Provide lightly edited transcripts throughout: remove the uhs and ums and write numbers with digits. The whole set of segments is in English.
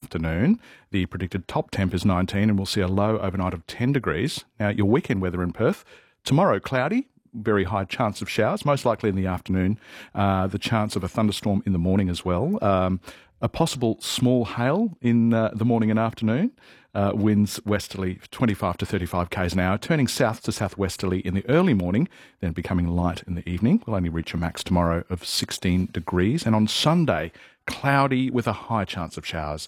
afternoon. The predicted top temp is 19 and we'll see a low overnight of 10 degrees. Now, your weekend weather in Perth. Tomorrow, cloudy. Very high chance of showers, most likely in the afternoon. The chance of a thunderstorm in the morning as well. A possible small hail in the morning and afternoon. Winds westerly 25 to 35 k's an hour, turning south to southwesterly in the early morning, then becoming light in the evening. We'll only reach a max tomorrow of 16 degrees. And on Sunday, cloudy with a high chance of showers,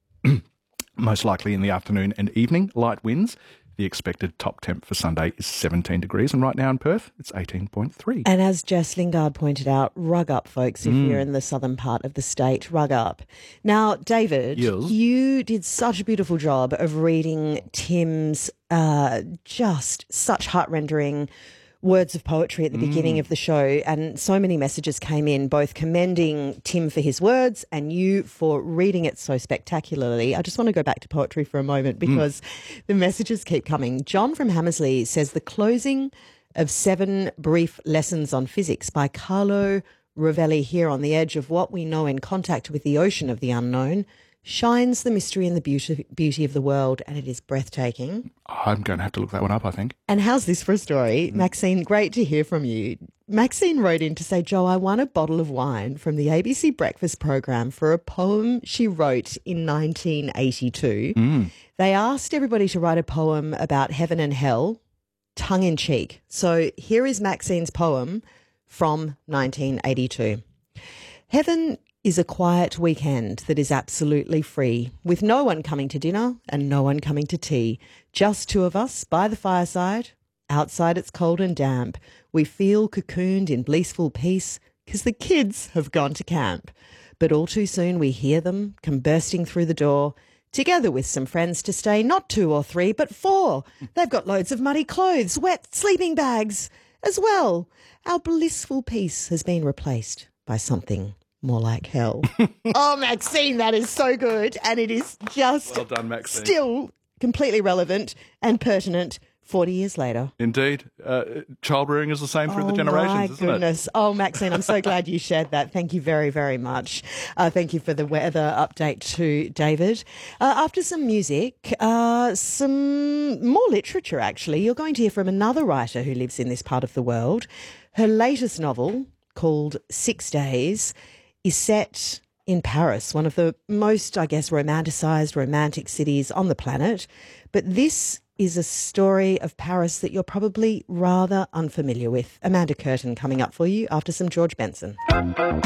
most likely in the afternoon and evening. Light winds. The expected top temp for Sunday is 17 degrees, and right now in Perth, it's 18.3. And as Jess Lingard pointed out, rug up, folks, if you're in the southern part of the state, rug up. Now, David, Yes. you did such a beautiful job of reading Tim's just such heart-rendering words of poetry at the beginning of the show, and so many messages came in, both commending Tim for his words and you for reading it so spectacularly. I just want to go back to poetry for a moment because the messages keep coming. John from Hammersley says the closing of 7 brief lessons on physics by Carlo Rovelli here on the edge of what we know in contact with the ocean of the unknown shines the mystery and the beauty of the world, and it is breathtaking. I'm going to have to look that one up, I think. And how's this for a story? Maxine, great to hear from you. Maxine wrote in to say, Joe, I won a bottle of wine from the ABC Breakfast program for a poem she wrote in 1982. They asked everybody to write a poem about heaven and hell, tongue in cheek. So here is Maxine's poem from 1982. Heaven is a quiet weekend that is absolutely free, with no one coming to dinner and no one coming to tea. Just 2 of us by the fireside. Outside it's cold and damp. We feel cocooned in blissful peace because the kids have gone to camp. But all too soon we hear them come bursting through the door, together with some friends to stay, not 2 or 3, but 4. They've got loads of muddy clothes, wet sleeping bags as well. Our blissful peace has been replaced by something more like hell. Oh, Maxine, that is so good. And it is just Well done, Maxine. still completely relevant and pertinent 40 years later. Indeed. Child rearing is the same through the generations, isn't my goodness. Oh, Maxine, I'm so glad you shared that. Thank you very, very much. Thank you for the weather update to David. After some music, some more literature, actually. You're going to hear from another writer who lives in this part of the world. Her latest novel, called 6 Days, is set in Paris, one of the most, I guess, romanticised romantic cities on the planet. But this is a story of Paris that you're probably rather unfamiliar with. Amanda Curtin coming up for you after some George Benson.